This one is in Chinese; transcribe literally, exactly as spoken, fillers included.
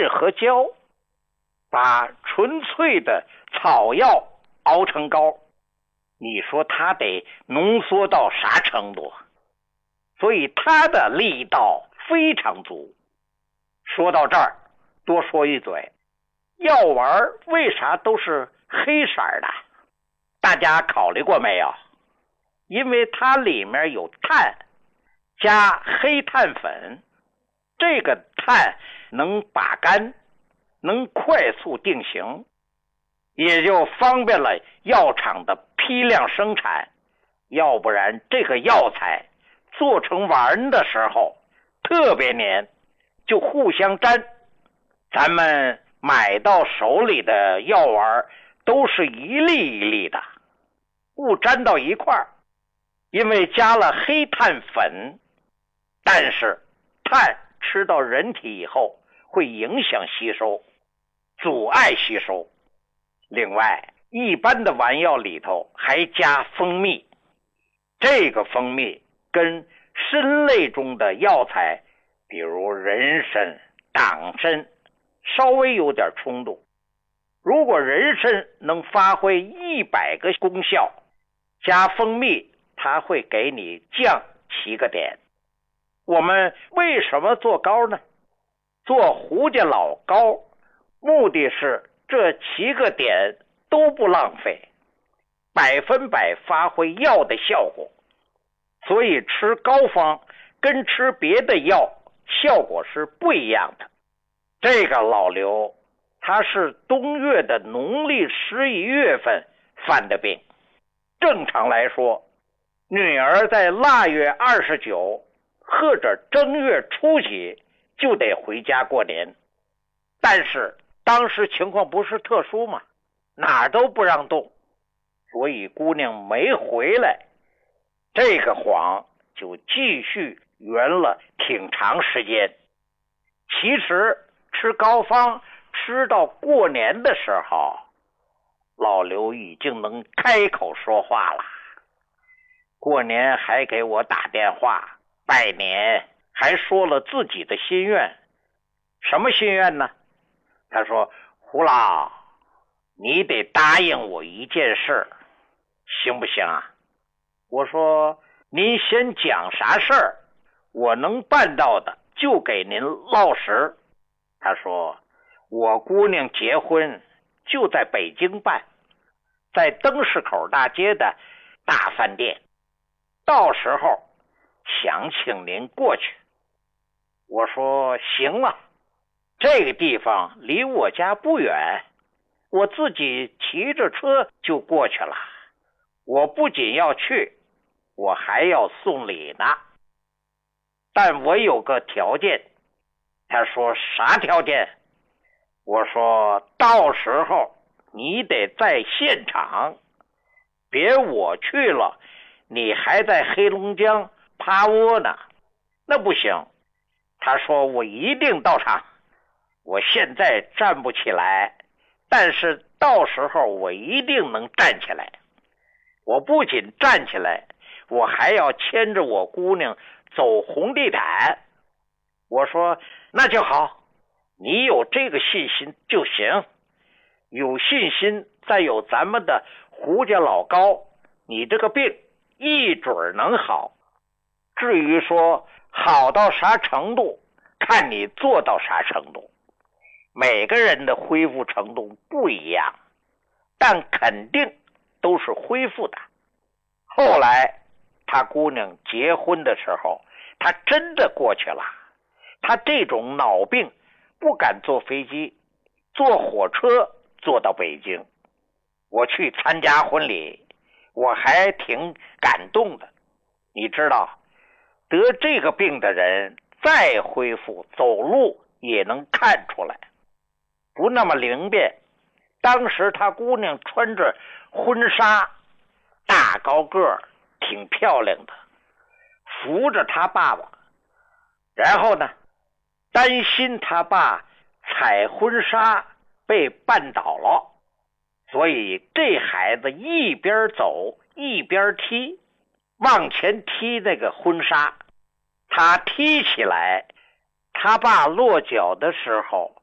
镇和胶，把纯粹的草药熬成膏，你说它得浓缩到啥程度？所以它的力道非常足。说到这儿，多说一嘴，药丸为啥都是黑色的？大家考虑过没有？因为它里面有碳，加黑碳粉，这个碳能把干，能快速定型，也就方便了药厂的批量生产。要不然这个药材做成丸的时候特别黏，就互相粘。咱们买到手里的药丸都是一粒一粒的，不粘到一块儿，因为加了黑碳粉。但是碳吃到人体以后会影响吸收，阻碍吸收。另外，一般的丸药里头还加蜂蜜，这个蜂蜜跟参类中的药材，比如人参、党参，稍微有点冲突。如果人参能发挥一百个功效，加蜂蜜它会给你降七个点。我们为什么做膏呢？做胡家老膏，目的是这七个点都不浪费，百分百发挥药的效果。所以吃膏方跟吃别的药效果是不一样的。这个老刘他是冬月的农历十一月份犯的病。正常来说，女儿在腊月二十九或者正月初几就得回家过年。但是当时情况不是特殊嘛，哪儿都不让动，所以姑娘没回来。这个谎就继续圆了挺长时间。其实吃膏方吃到过年的时候，老刘已经能开口说话了。过年还给我打电话拜年，还说了自己的心愿。什么心愿呢？他说，胡老，你得答应我一件事，行不行啊？我说，您先讲啥事儿，我能办到的就给您落实。他说，我姑娘结婚就在北京办，在灯市口大街的大饭店，到时候想请您过去。我说行了，这个地方离我家不远，我自己骑着车就过去了。我不仅要去，我还要送礼呢。但我有个条件。他说啥条件？我说到时候你得在现场，别我去了你还在黑龙江趴窝呢，那不行。他说我一定到场，我现在站不起来，但是到时候我一定能站起来。我不仅站起来，我还要牵着我姑娘走红地毯。我说那就好，你有这个信心就行，有信心再有咱们的胡家老高，你这个病一准能好。至于说好到啥程度，看你做到啥程度。每个人的恢复程度不一样，但肯定都是恢复的。后来他姑娘结婚的时候，他真的过去了。他这种脑病不敢坐飞机，坐火车坐到北京。我去参加婚礼，我还挺感动的。你知道，得这个病的人再恢复走路也能看出来，不那么灵便。当时他姑娘穿着婚纱，大高个儿，挺漂亮的，扶着他爸爸。然后呢，担心他爸踩婚纱被绊倒了，所以这孩子一边走一边踢，往前踢那个婚纱。他踢起来，他爸落脚的时候